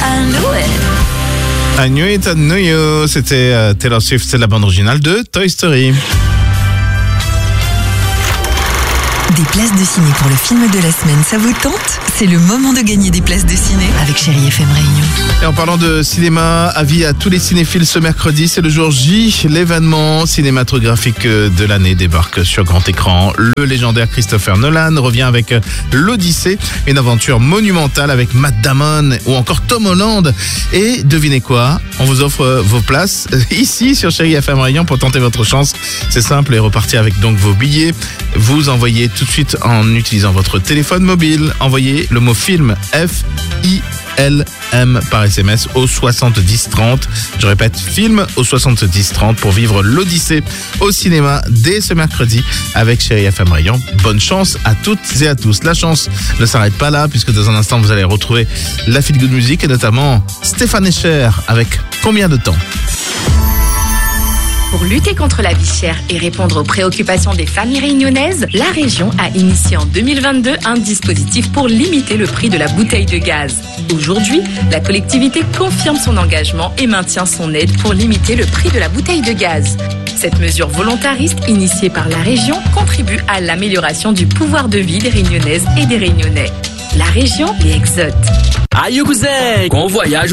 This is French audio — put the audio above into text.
I Knew It, I Knew You. C'était Taylor Swift, c'est la bande originale de Toy Story. Des places de ciné pour le film de la semaine, ça vous tente? C'est le moment de gagner des places de ciné avec Chérie FM Réunion. Et en parlant de cinéma, avis à tous les cinéphiles ce mercredi, c'est le jour J. L'événement cinématographique de l'année débarque sur grand écran. Le légendaire Christopher Nolan revient avec l'Odyssée, une aventure monumentale avec Matt Damon ou encore Tom Holland. Et devinez quoi? On vous offre vos places ici sur Chérie FM Réunion pour tenter votre chance. C'est simple et repartir avec donc vos billets. Vous envoyez tout de suite en utilisant votre téléphone mobile. Envoyez le mot film FILM par SMS au 7030. Je répète, film au 7030 pour vivre l'Odyssée au cinéma dès ce mercredi avec Chérie FM Réunion. Bonne chance à toutes et à tous. La chance ne s'arrête pas là puisque dans un instant vous allez retrouver la Feel Good Music et notamment Stéphane Escher avec Combien de temps? Pour lutter contre la vie chère et répondre aux préoccupations des familles réunionnaises, la région a initié en 2022 un dispositif pour limiter le prix de la bouteille de gaz. Aujourd'hui, la collectivité confirme son engagement et maintient son aide pour limiter le prix de la bouteille de gaz. Cette mesure volontariste, initiée par la région, contribue à l'amélioration du pouvoir de vie des Réunionnaises et des Réunionnais. La région et Exote. Aïe cousin, qu'on voyage